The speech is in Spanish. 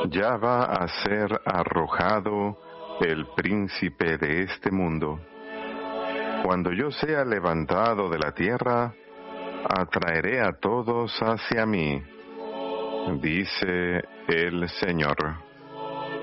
ya va a ser arrojado el príncipe de este mundo. Cuando yo sea levantado de la tierra, atraeré a todos hacia mí, dice el Señor.